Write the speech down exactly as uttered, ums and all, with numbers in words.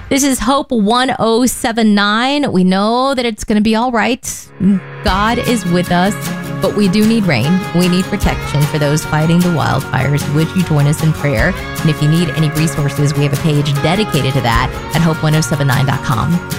This is Hope one oh seven nine. We know that it's going to be all right. God is with us, but we do need rain. We need protection for those fighting the wildfires. Would you join us in prayer? And if you need any resources, we have a page dedicated to that at hope ten seventy-nine dot com.